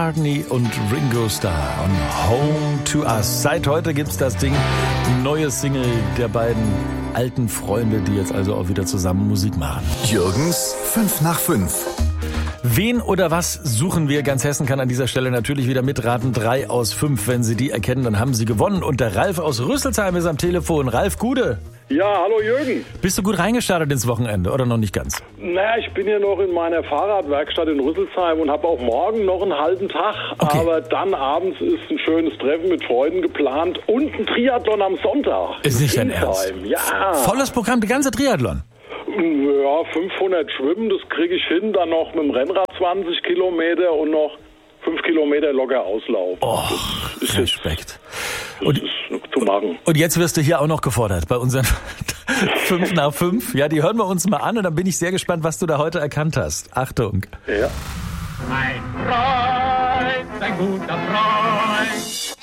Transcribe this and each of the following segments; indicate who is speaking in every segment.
Speaker 1: McCartney und Ringo Starr und Home to Us. Seit heute gibt's das Ding, neue Single der beiden alten Freunde, die jetzt also auch wieder zusammen Musik machen.
Speaker 2: Jürgens 5 nach 5.
Speaker 1: Wen oder was suchen wir? Ganz Hessen kann an dieser Stelle natürlich wieder mitraten. 3 aus 5. Wenn Sie die erkennen, dann haben Sie gewonnen. Und der Ralf aus Rüsselsheim ist am Telefon. Ralf, Gude.
Speaker 3: Ja, hallo Jürgen.
Speaker 1: Bist du gut reingestartet ins Wochenende oder noch nicht ganz?
Speaker 3: Naja, ich bin hier noch in meiner Fahrradwerkstatt in Rüsselsheim und habe auch morgen noch einen halben Tag.
Speaker 1: Okay.
Speaker 3: Aber dann abends ist ein schönes Treffen mit Freunden geplant und ein Triathlon am Sonntag.
Speaker 1: Ist nicht dein Ernst?
Speaker 3: Rüsselsheim. Ja.
Speaker 1: Volles Programm, die ganze Triathlon.
Speaker 3: Ja, 500 Schwimmen, das kriege ich hin. Dann noch mit dem Rennrad 20 Kilometer und noch 5 Kilometer locker Auslauf.
Speaker 1: Oh,
Speaker 3: das ist
Speaker 1: Respekt.
Speaker 3: Das ist zu machen.
Speaker 1: Und jetzt wirst du hier auch noch gefordert bei unseren 5 nach 5. Ja, die hören wir uns mal an und dann bin ich sehr gespannt, was du da heute erkannt hast. Achtung.
Speaker 3: Ja.
Speaker 4: Ein Freund, ein guter Freund.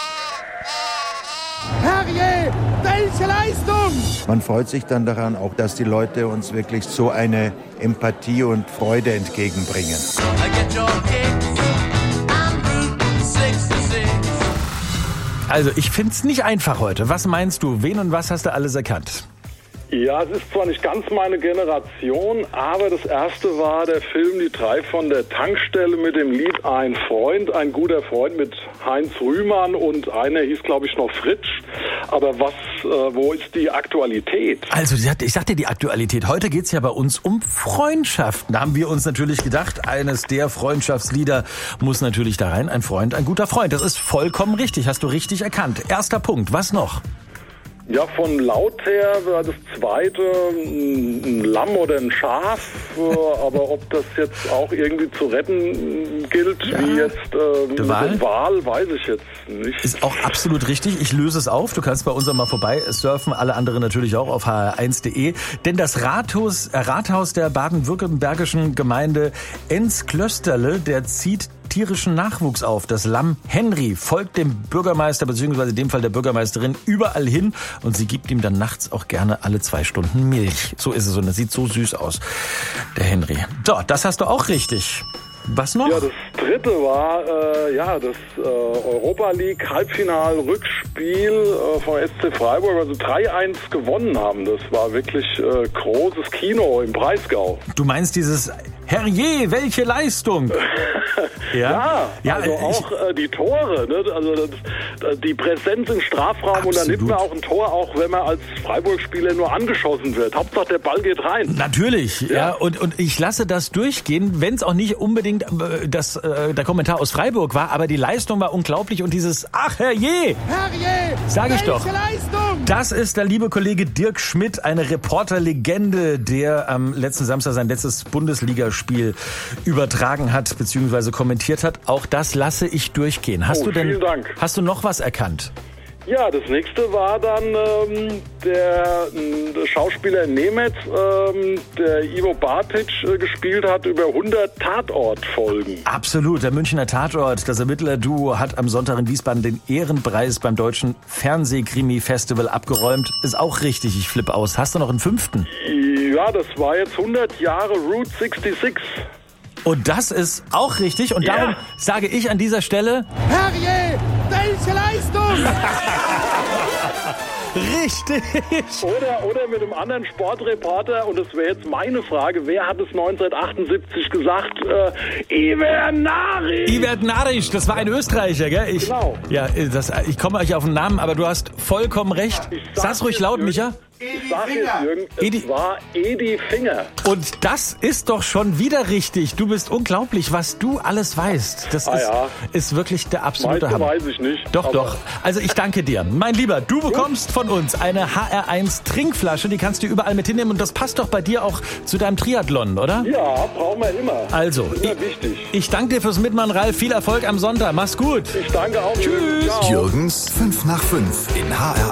Speaker 5: Herrje, welche Leistung!
Speaker 6: Man freut sich dann daran auch, dass die Leute uns wirklich so eine Empathie und Freude entgegenbringen.
Speaker 1: Also ich find's nicht einfach heute. Was meinst du? Wen und was hast du alles erkannt?
Speaker 3: Ja, es ist zwar nicht ganz meine Generation, aber das erste war der Film Die 3 von der Tankstelle mit dem Lied Ein Freund, ein guter Freund mit Heinz Rühmann und einer hieß, glaube ich, noch Fritsch. Aber wo ist die Aktualität?
Speaker 1: Also ich sag dir die Aktualität. Heute geht's ja bei uns um Freundschaften. Da haben wir uns natürlich gedacht, eines der Freundschaftslieder muss natürlich da rein. Ein Freund, ein guter Freund. Das ist vollkommen richtig. Hast du richtig erkannt. Erster Punkt. Was noch?
Speaker 3: Ja, von Laut her war das zweite ein Lamm oder ein Schaf, aber ob das jetzt auch irgendwie zu retten gilt, ja, wie jetzt
Speaker 1: der
Speaker 3: Wal, weiß ich jetzt nicht.
Speaker 1: Ist auch absolut richtig. Ich löse es auf. Du kannst bei uns auch mal vorbei surfen. Alle anderen natürlich auch auf hr1.de. Denn das Rathaus der baden-württembergischen Gemeinde Enz-Klösterle, der zieht tierischen Nachwuchs auf. Das Lamm Henry folgt dem Bürgermeister bzw. in dem Fall der Bürgermeisterin überall hin und sie gibt ihm dann nachts auch gerne alle 2 Stunden Milch. So ist es und das sieht so süß aus, der Henry. So, das hast du auch richtig. Was noch?
Speaker 3: Ja, das dritte war das Europa League Halbfinal-Rückspiel vom SC Freiburg, also 3-1 gewonnen haben. Das war wirklich großes Kino im Breisgau.
Speaker 1: Du meinst dieses Herrje, welche Leistung!
Speaker 3: Ja, also auch die Tore, ne? Also die Präsenz im Strafraum. Absolut. Und dann nimmt man auch ein Tor, auch wenn man als Freiburg-Spieler nur angeschossen wird. Hauptsache der Ball geht rein.
Speaker 1: Natürlich, ja. Und ich lasse das durchgehen, wenn es auch nicht unbedingt der Kommentar aus Freiburg war, aber die Leistung war unglaublich und dieses Ach Herrje!
Speaker 5: Herrje!
Speaker 1: Sag ich doch.
Speaker 5: Leistung!
Speaker 1: Das ist der liebe Kollege Dirk Schmidt, eine Reporterlegende, der am letzten Samstag sein letztes Bundesligaspiel übertragen hat bzw. kommentiert hat. Auch das lasse ich durchgehen.
Speaker 3: Vielen Dank.
Speaker 1: Hast du noch was erkannt?
Speaker 3: Ja, das nächste war dann der Schauspieler Nemetz, der Ivo Bartic gespielt hat, über 100 Tatortfolgen.
Speaker 1: Absolut, der Münchner Tatort, das Ermittlerduo, hat am Sonntag in Wiesbaden den Ehrenpreis beim Deutschen Fernsehkrimi-Festival abgeräumt. Ist auch richtig, ich flippe aus. Hast du noch einen 5.?
Speaker 3: Ja, das war jetzt 100 Jahre Route 66.
Speaker 1: Und das ist auch richtig und darum sage ich an dieser Stelle...
Speaker 5: Herrje, welche Leistung!
Speaker 1: Richtig!
Speaker 3: Oder mit einem anderen Sportreporter, und das wäre jetzt meine Frage, wer hat es 1978 gesagt? Evert Narisch!
Speaker 1: Evert Narisch, das war ein Österreicher, gell?
Speaker 3: Genau.
Speaker 1: Ja, ich komme euch auf den Namen, aber du hast vollkommen recht. Sag's ruhig laut, Micha.
Speaker 3: Ich sag jetzt, Jürgen, es war Edi Finger.
Speaker 1: Und das ist doch schon wieder richtig. Du bist unglaublich, was du alles weißt. Das ist wirklich der absolute Hammer.
Speaker 3: Weiß ich nicht.
Speaker 1: Doch. Also ich danke dir. Mein Lieber, du bekommst von uns eine HR1 Trinkflasche. Die kannst du überall mit hinnehmen. Und das passt doch bei dir auch zu deinem Triathlon, oder?
Speaker 3: Ja, brauchen wir immer.
Speaker 1: Also,
Speaker 3: wichtig.
Speaker 1: Ich danke dir fürs Mitmachen, Ralf. Viel Erfolg am Sonntag. Mach's gut.
Speaker 3: Ich danke auch.
Speaker 1: Tschüss.
Speaker 2: Jürgens 5 nach 5 in HR1.